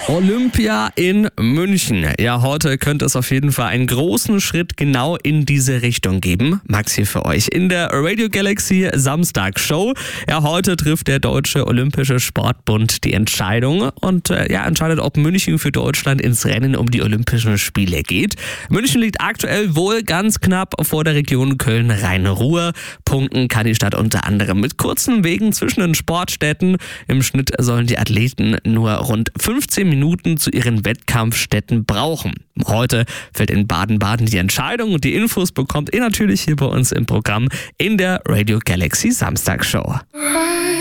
Olympia in München. Ja, heute könnte es auf jeden Fall einen großen Schritt genau in diese Richtung geben. Max hier für euch in der Radio Galaxy Samstag-Show. Ja, heute trifft der Deutsche Olympische Sportbund die Entscheidung und entscheidet, ob München für Deutschland ins Rennen um die Olympischen Spiele geht. München liegt aktuell wohl ganz knapp vor der Region Köln-Rhein-Ruhr. Punkten kann die Stadt unter anderem mit kurzen Wegen zwischen den Sportstätten. Im Schnitt sollen die Athleten nur rund 15 Minuten zu ihren Wettkampfstätten brauchen. Heute fällt in Baden-Baden die Entscheidung und die Infos bekommt ihr natürlich hier bei uns im Programm in der Radio Galaxy Samstag Show.